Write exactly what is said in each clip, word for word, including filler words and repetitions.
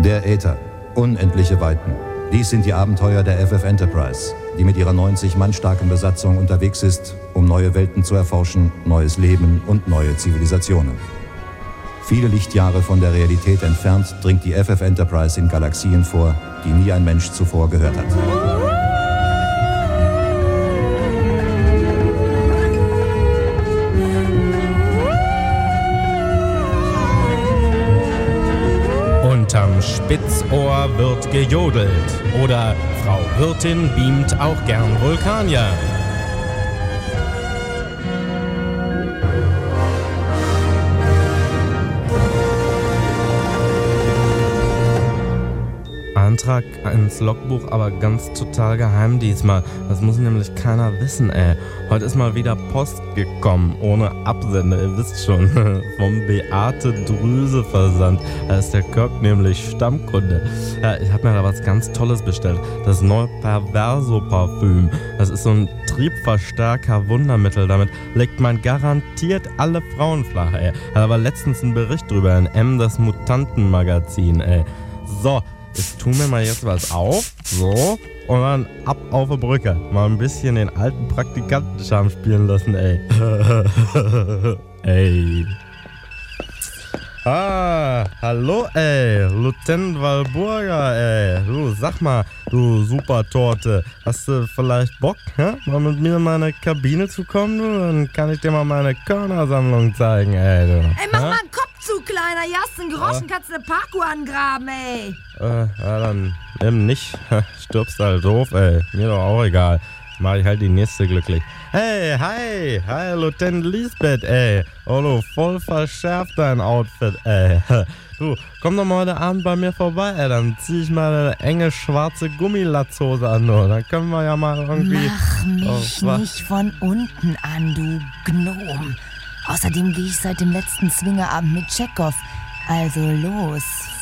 Der Äther. Unendliche Weiten. Dies sind die Abenteuer der F F Enterprise, die mit ihrer neunzig Mann starken Besatzung unterwegs ist, um neue Welten zu erforschen, neues Leben und neue Zivilisationen. Viele Lichtjahre von der Realität entfernt dringt die F F Enterprise in Galaxien vor, die nie ein Mensch zuvor gehört hat. Unterm Spitzohr wird gejodelt oder Frau Wirtin beamt auch gern Vulkanier. Eintrag ins Logbuch, aber ganz total geheim diesmal. Das muss nämlich keiner wissen, ey. Heute ist mal wieder Post gekommen, ohne Absender, ihr wisst schon. Vom Beate Drüse Versand. Da ist der Kirk nämlich Stammkunde. Ja, ich habe mir da was ganz Tolles bestellt. Das neue Perverso-Parfüm. Das ist so ein Triebverstärker-Wundermittel. Damit legt man garantiert alle Frauen flach, ey. Da war letztens ein Bericht drüber in M, das Mutantenmagazin, ey. So. Ich tu mir mal jetzt was auf, so, und dann ab auf die Brücke. Mal ein bisschen den alten Praktikantenscharme spielen lassen, ey. Ey. Ah, hallo, ey, Lieutenant Walburga, ey. Du, sag mal, du Supertorte, hast du vielleicht Bock, hä? Mal mit mir in meine Kabine zu kommen, du? Dann kann ich dir mal meine Körnersammlung zeigen, ey, du. Ey, mach hä? mal einen Kopf zu, Kleiner. Hier hast du einen Groschen, kannst du eine Parkuhr angraben, ey. Äh, ja, dann nimm nicht. Stirbst halt doof, ey. Mir doch auch egal. Mach ich halt die nächste glücklich. Hey, hi, hi, Lieutenant Lisbeth, ey. Oh, du, voll verschärft dein Outfit, ey. Du, komm doch mal heute Abend bei mir vorbei, ey. Dann zieh ich mal eine enge schwarze Gummilatzhose an, du. Dann können wir ja mal irgendwie... Mach mich oh, nicht von unten an, du Gnom. Außerdem gehe ich seit dem letzten Swingerabend mit Chekhov. Also los,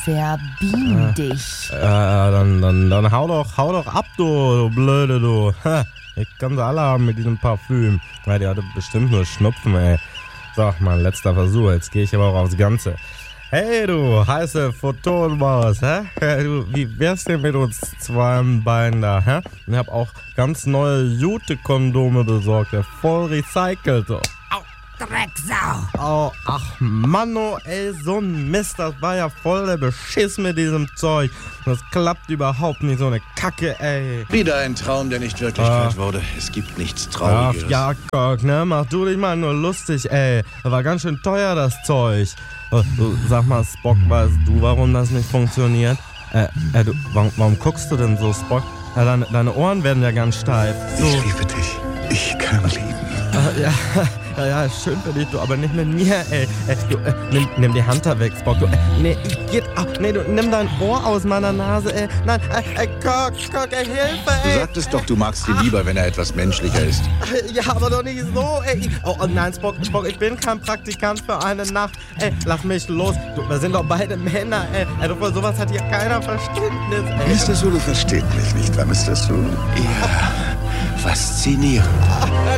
verbeam äh, dich. Ja, äh, dann, dann, dann hau doch, hau doch ab, du, du Blöde, du. Ha, ich kann sie alle haben mit diesem Parfüm. Ja, die hatte bestimmt nur Schnupfen, ey. So, mein letzter Versuch, jetzt gehe ich aber auch aufs Ganze. Hey, du heiße Photonmaus, hä? Hey, du, wie wär's denn mit uns zwei Beinen da, hä? Ich hab auch ganz neue Jute-Kondome besorgt, ja, voll recycelt, so. Drecksau. Oh, ach Mann, oh, ey, so ein Mist, das war ja voll der Beschiss mit diesem Zeug. Das klappt überhaupt nicht, so eine Kacke, ey. Wieder ein Traum, der nicht Wirklichkeit ah. wurde. Es gibt nichts Ach, Trauriges. ja, Gott, ne, mach du dich mal nur lustig, ey. Das war ganz schön teuer, das Zeug. Oh, du, sag mal, Spock, weißt du, warum das nicht funktioniert? Äh, äh du, warum, warum guckst du denn so, Spock? Ja, deine, deine Ohren werden ja ganz steif. So. Ich liebe dich. Ich kann lieben. Äh, ja. Ja, ja, schön für dich, du, aber nicht mit mir, ey. ey du, äh, nimm, nimm die Hand da weg, Spock. Du, äh, nee, geht auch. Nee, du, nimm dein Ohr aus meiner Nase, ey. Nein, äh, äh, Kirk, Kirk, ey, Hilfe, ey. Du sagtest doch, du magst ihn lieber, wenn er etwas menschlicher ist. Ja, aber doch nicht so, ey. Oh, oh nein, Spock, Spock, ich bin kein Praktikant für eine Nacht. Ey, lass mich los. Du, wir sind doch beide Männer, ey. ey du, für sowas hat hier keiner Verständnis, ey. Mister Sulu versteht mich nicht, war Mister Sulu? Ja, faszinierend.